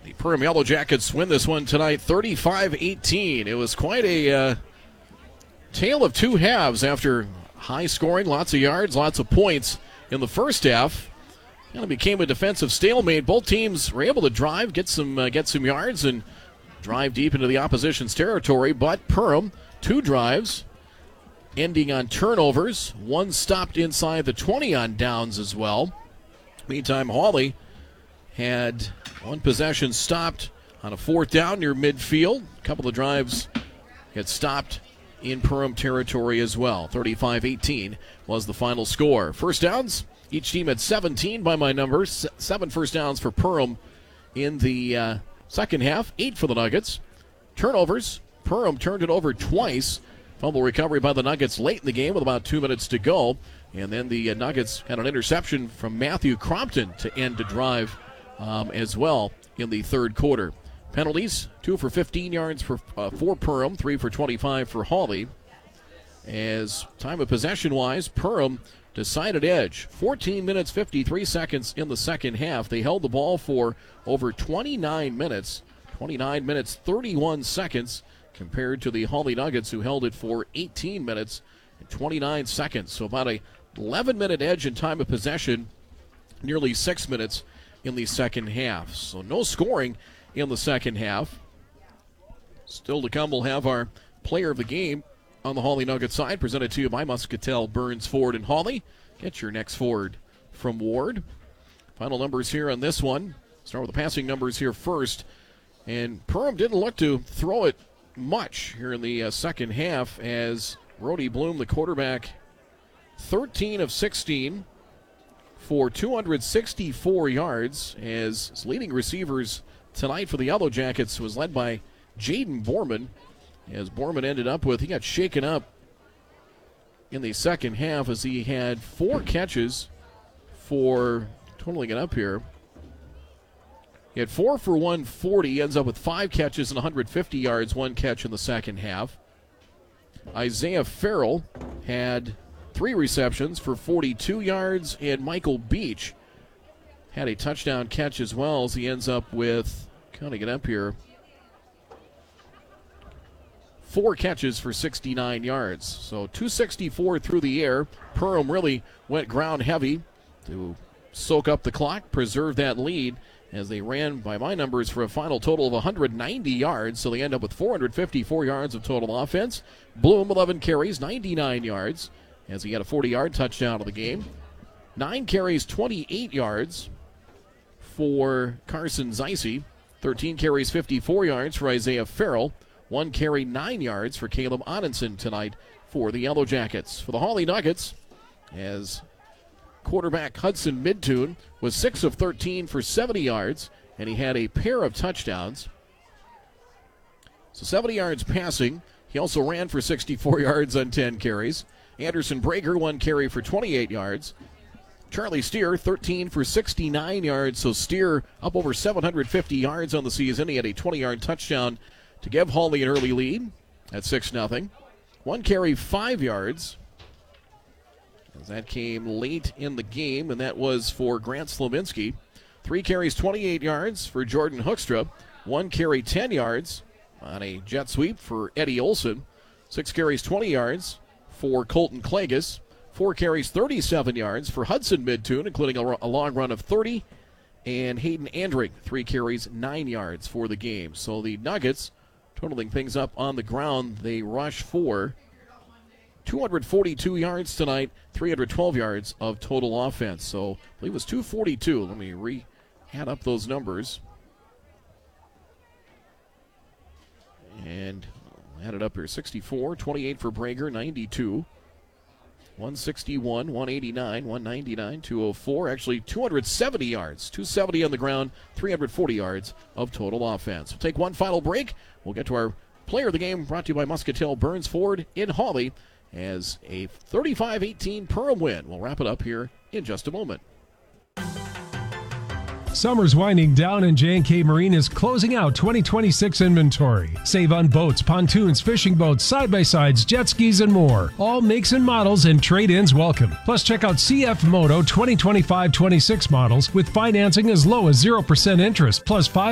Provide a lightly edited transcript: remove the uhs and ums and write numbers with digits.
The Perham Yellow Jackets win this one tonight 35-18. It was quite a tale of two halves after high scoring, lots of yards, lots of points in the first half. And it became a defensive stalemate. Both teams were able to drive, get some yards, and drive deep into the opposition's territory. But Perham, 2 drives, ending on turnovers. One stopped inside the 20 on downs as well. Meantime, Hawley had one possession stopped on a 4th down near midfield. A couple of drives get stopped in Perham territory as well. 35-18 was the final score. First downs, each team had 17 by my numbers. 7 first downs for Perham in the second half, 8 for the Nuggets. Turnovers, Perham turned it over twice. Fumble recovery by the Nuggets late in the game with about 2 minutes to go. And then the Nuggets had an interception from Matthew Crompton to end the drive as well in the third quarter. Penalties, 2 for 15 yards for Perham, 3 for 25 for Hawley. As time of possession-wise, Perham decided edge. 14 minutes, 53 seconds in the second half. They held the ball for over 29 minutes. 29 minutes, 31 seconds compared to the Hawley Nuggets, who held it for 18 minutes and 29 seconds. So about a 11-minute edge in time of possession, nearly 6 minutes in the second half. So no scoring in the second half. Still to come, we'll have our player of the game on the Hawley Nugget side, presented to you by Muscatel, Burns, Ford, and Hawley. Get your next Ford from Ward. Final numbers here on this one. Start with the passing numbers here first. And Perham didn't look to throw it much here in the second half, as Brody Bloom, the quarterback, 13 of 16 for 264 yards, as his leading receivers tonight for the Yellow Jackets was led by Jaden Borman, as Borman ended up with, he got shaken up in the second half as he had 4 catches for, totaling it up here, he had 4 for 140, ends up with 5 catches and 150 yards, 1 catch in the second half. Isaiah Farrell had 3 receptions for 42 yards, and Michael Beach had a touchdown catch as well, as he ends up with, counting it up here, 4 catches for 69 yards. So 264 through the air. Perham really went ground heavy to soak up the clock, preserve that lead, as they ran, by my numbers, for a final total of 190 yards. So they end up with 454 yards of total offense. Bloom, 11 carries, 99 yards, as he had a 40-yard touchdown of the game. 9 carries, 28 yards for Carson Zeise. 13 carries, 54 yards for Isaiah Farrell. 1 carry, 9 yards for Caleb Odinson tonight for the Yellow Jackets. For the Hawley Nuggets, as quarterback Hudson Midtune was 6 of 13 for 70 yards, and he had a pair of touchdowns. So 70 yards passing. He also ran for 64 yards on 10 carries. Anderson Brager, 1 carry for 28 yards. Charlie Steer, 13 for 69 yards. So Steer up over 750 yards on the season. He had a 20-yard touchdown to give Hawley an early lead at 6-0. 1 carry, 5 yards. As that came late in the game, and that was for Grant Slavinsky. 3 carries, 28 yards for Jordan Hoekstra. 1 carry, 10 yards on a jet sweep for Eddie Olson. 6 carries, 20 yards for Colton Klages. 4 carries, 37 yards for Hudson Midtune, including a long run of 30. And Hayden Andring, 3 carries, 9 yards for the game. So the Nuggets, totaling things up on the ground, they rush for 242 yards tonight, 312 yards of total offense. So I believe it was 242. Let me add up those numbers. And I'll add it up here. 64, 28 for Brager, 92. 161, 189, 199, 204. Actually, 270 yards. 270 on the ground, 340 yards of total offense. We'll take one final break. We'll get to our player of the game, brought to you by Muscatel, Burns, Ford in Hawley, as a 35-18 Perham win. We'll wrap it up here in just a moment. Summer's winding down and J&K Marine is closing out 2026 inventory. Save on boats, pontoons, fishing boats, side-by-sides, jet skis, and more. All makes and models and trade-ins welcome. Plus, check out CF Moto 2025-26 models with financing as low as 0% interest, plus 5